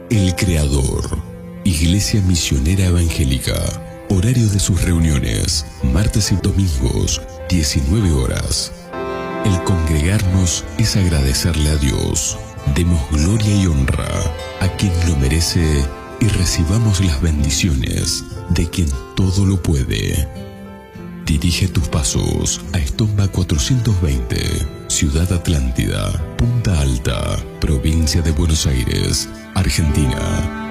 El Creador, Iglesia Misionera Evangélica. Horario de sus reuniones, martes y domingos, 19 horas. El congregarnos es agradecerle a Dios. Demos gloria y honra a quien lo merece y recibamos las bendiciones de quien todo lo puede. Dirige tus pasos a Estomba 420, Ciudad Atlántida, Punta Alta, provincia de Buenos Aires, Argentina.